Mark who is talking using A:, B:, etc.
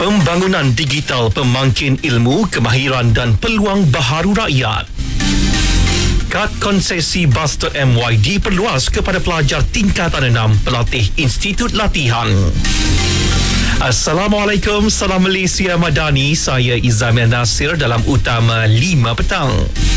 A: Pembangunan digital pemangkin ilmu, kemahiran dan peluang baharu rakyat. Kad konsesi bas.my diperluas kepada pelajar tingkatan 6 pelatih Institut Latihan. Assalamualaikum, salam Malaysia Madani. Saya Izamil Nasir dalam Utama 5 petang.